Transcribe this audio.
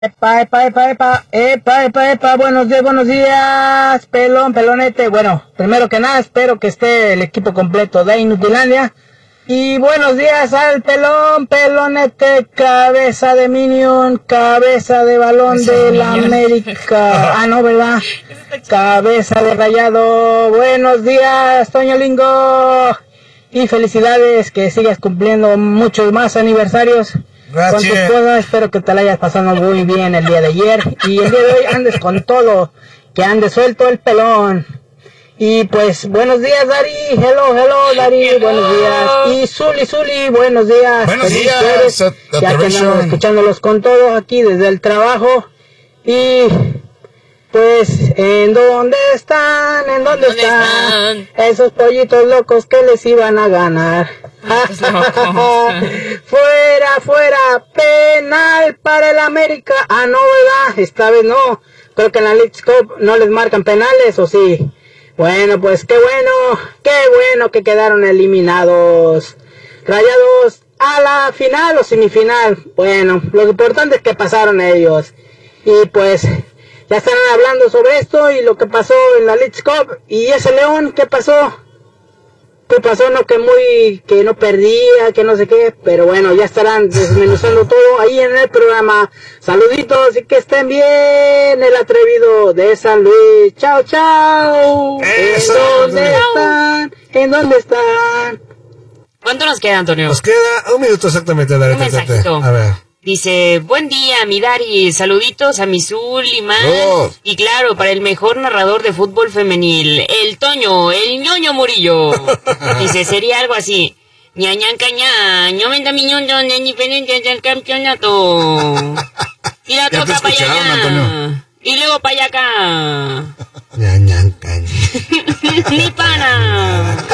Epa, buenos días, pelonete. Bueno, primero que nada, espero que esté el equipo completo de Inutilandia. Y buenos días al pelonete, cabeza de Minion, cabeza de balón de la América. Ah, no, ¿verdad? Cabeza de Rayado. Buenos días, Toño Lingo. Y felicidades, que sigas cumpliendo muchos más aniversarios. Gracias. Con tu esposa, espero que te la hayas pasado muy bien el día de ayer. Y el día de hoy andes con todo, que andes suelto el pelón. Y pues, buenos días, Dari. Hello, Dari. Buenos días. Y Zuli, buenos días. Buenos días. Ya que andamos escuchándolos con todo aquí desde el trabajo. Y pues, ¿en dónde están? Esos pollitos locos que les iban a ganar. Fuera, penal para el América. Ah, no, ¿verdad? Esta vez no. Creo que en la Leagues Cup no les marcan penales, ¿o sí? Bueno, pues qué bueno que quedaron eliminados. Rayados a la final o semifinal. Bueno, lo importante es que pasaron ellos. Y pues ya están hablando sobre esto y lo que pasó en la Leagues Cup. Y ese León, ¿qué pasó? No, que no perdía, que no sé qué, pero bueno, ya estarán desmenuzando todo ahí en el programa. Saluditos y que estén bien, el atrevido de San Luis. Chao. ¿En dónde están? ¿Cuánto nos queda, Antonio? Nos queda un minuto exactamente, Dari. Un mensajito. A ver. Dice, buen día, mi Dari, saluditos a mi Zuliman. Y claro, para el mejor narrador de fútbol femenil, el Toño, el ñoño Murillo. Dice, sería algo así. Ño venda mi ñoño en diferencia del campeonato. Y la toca para allá. Y luego para allá acá. Ni pana.